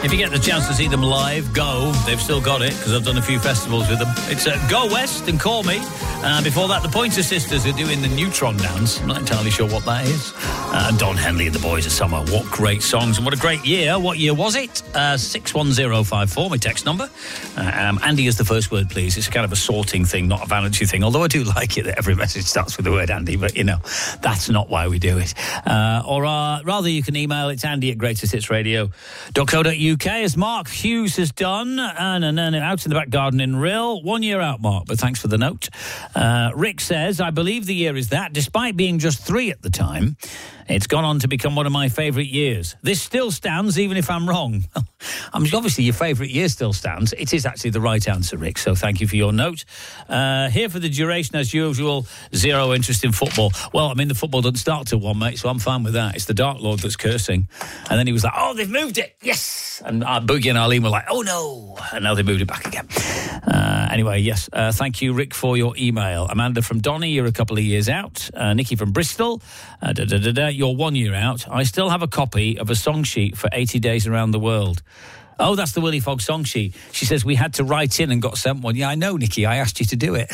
If you get the chance to see them live, go. They've still got it, because I've done a few festivals with them. It's Go West and Call Me. Before that, the Pointer Sisters are doing the Neutron Dance. I'm not entirely sure what that is. Don Henley and the Boys of Summer. What great songs and what a great year. What year was it? 61054, my text number. Andy is the first word, please. It's kind of a sorting thing, not a vanity thing. Although I do like it that every message starts with the word Andy, but, you know, that's not why we do it. Or rather, you can email. It's andy@greatesthitsradio.co.uk, as Mark Hughes has done. And out in the back garden in Rill. 1 year out, Mark, but thanks for the note. Rick says, I believe the year is that, despite being just 3 at the time, it's gone on to become one of my favourite years. This still stands, even if I'm wrong. Obviously, your favourite year still stands. It is actually the right answer, Rick, so thank you for your note. Here for the duration, as usual, zero interest in football. Well, I mean, the football doesn't start till 1, mate, so I'm fine with that. It's the Dark Lord that's cursing. And then he was like, oh, they've moved it, yes! And Boogie and Arlene were like, oh, no! And now they moved it back again. Anyway, yes, thank you, Rick, for your email. Amanda from Donny, you're a couple of years out. Nikki from Bristol, you're 1 year out. I still have a copy of a song sheet for 80 Days Around the World. Oh, that's the Willie Fogg song sheet. She says we had to write in and got sent one. Yeah, I know, Nikki. I asked you to do it.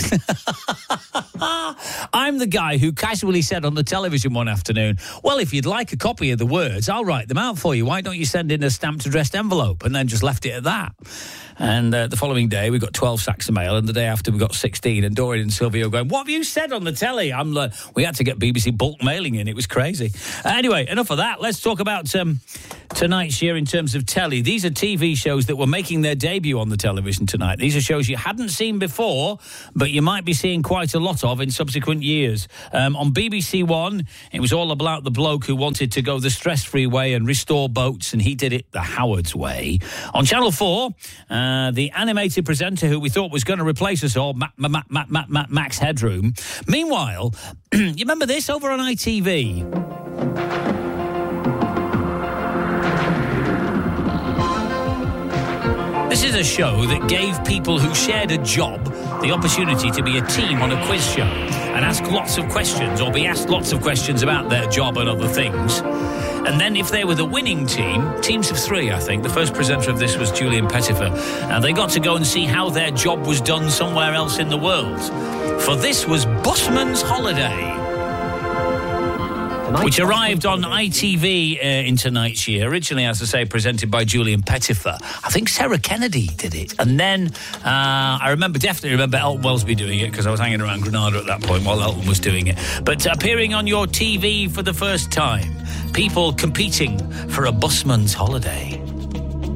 I'm the guy who casually said on the television one afternoon, well, if you'd like a copy of the words, I'll write them out for you. Why don't you send in a stamped addressed envelope? And then just left it at that. And the following day, we got 12 sacks of mail, and the day after, we got 16. And Dorian and Sylvia were going, what have you said on the telly? I'm like, we had to get BBC bulk mailing in. It was crazy. Anyway, enough of that. Let's talk about tonight's year in terms of telly. These are TV shows that were making their debut on the television tonight. These are shows you hadn't seen before, but you might be seeing quite a lot of in subsequent years. On BBC One, it was all about the bloke who wanted to go the stress-free way and restore boats, and he did it the Howard's way. On Channel 4, the animated presenter who we thought was going to replace us all, Max Headroom. Meanwhile, you remember this over on ITV? This is a show that gave people who shared a job the opportunity to be a team on a quiz show and ask lots of questions or be asked lots of questions about their job and other things. And then if they were the winning team, teams of 3, I think, the first presenter of this was Julian Pettifer, and they got to go and see how their job was done somewhere else in the world. For this was Busman's Holiday, which arrived on ITV in tonight's year. Originally, as I say, presented by Julian Pettifer. I think Sarah Kennedy did it. And then I definitely remember Elton Wellesby doing it, because I was hanging around Granada at that point while Elton was doing it. But appearing on your TV for the first time, people competing for a busman's holiday.